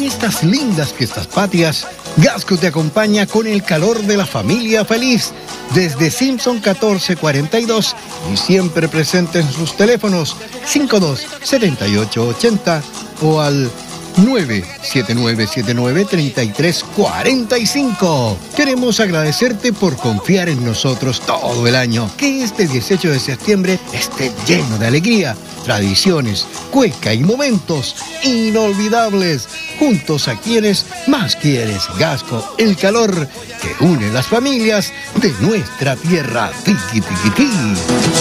estas lindas fiestas patrias, Gasco te acompaña con el calor de la familia feliz. Desde Simpson 1442 y siempre presente en sus teléfonos 527880 o al 979793345. Queremos agradecerte por confiar en nosotros todo el año. Que este 18 de septiembre esté lleno de alegría, tradiciones, cueca y momentos inolvidables juntos a quienes más quieres. Gasco, el calor que une las familias de nuestra tierra. Tiqui, tiqui, tiqui.